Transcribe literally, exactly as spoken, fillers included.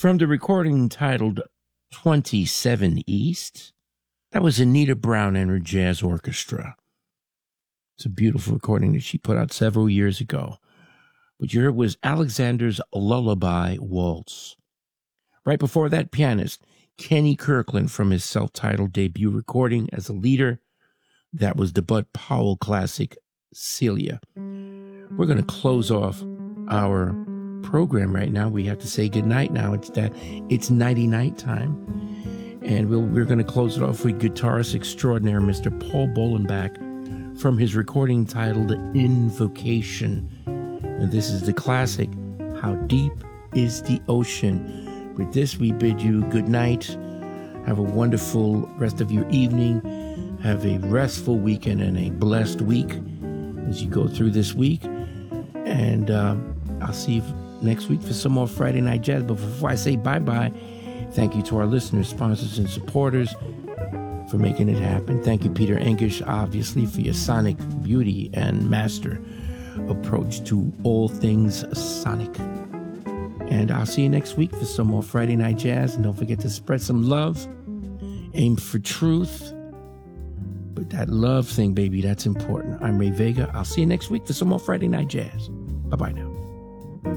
From the recording titled twenty-seven East, that was Anita Brown and her jazz orchestra. It's a beautiful recording that she put out several years ago. What you heard was Alexander's Lullaby Waltz. Right before that, pianist Kenny Kirkland from his self-titled debut recording as a leader. That was the Bud Powell classic, Celia. We're going to close off our program right now. We have to say goodnight now. It's that it's nighty-night time. And we'll, we're going to close it off with guitarist extraordinaire Mister Paul Bolenbach from his recording titled Invocation. And this is the classic, How Deep is the Ocean. With this, we bid you good night. Have a wonderful rest of your evening. Have a restful weekend and a blessed week as you go through this week. And uh, I'll see you next week for some more Friday Night Jazz. But before I say bye-bye, thank you to our listeners, sponsors, and supporters for making it happen. Thank you, Peter Engish, obviously, for your sonic beauty and master approach to all things sonic. And I'll see you next week for some more Friday Night Jazz. And don't forget to spread some love. Aim for truth. But that love thing, baby, that's important. I'm Ray Vega. I'll see you next week for some more Friday Night Jazz. Bye-bye now.